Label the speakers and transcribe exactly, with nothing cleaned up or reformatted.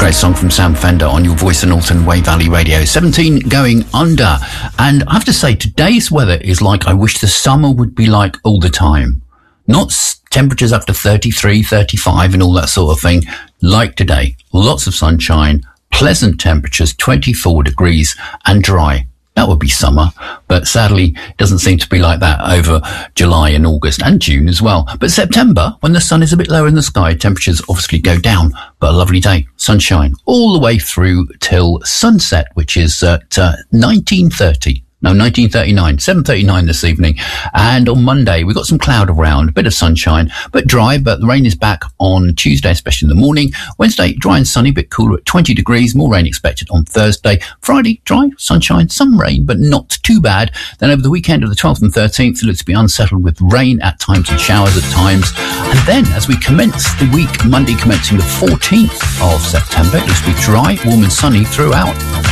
Speaker 1: great song from Sam Fender on your Voice of Norton Way Valley Radio. seventeen going under. And I have to say, today's weather is like I wish the summer would be like all the time. Not s- temperatures up to thirty-three, thirty-five and all that sort of thing. Like today, lots of sunshine, pleasant temperatures, twenty-four degrees and dry. That would be summer, but sadly it doesn't seem to be like that over July and August and June as well. But September, when the sun is a bit lower in the sky, temperatures obviously go down, but a lovely day, sunshine all the way through till sunset, which is at uh, nineteen thirty. No, nineteen thirty-nine, seven thirty-nine this evening. And on Monday, we've got some cloud around, a bit of sunshine, but dry, but the rain is back on Tuesday, especially in the morning. Wednesday, dry and sunny, bit cooler at twenty degrees, more rain expected on Thursday. Friday, dry, sunshine, some rain, but not too bad. Then over the weekend of the twelfth and thirteenth, it looks to be unsettled with rain at times and showers at times. And then, as we commence the week, Monday commencing the fourteenth of September, it looks to be dry, warm and sunny throughout.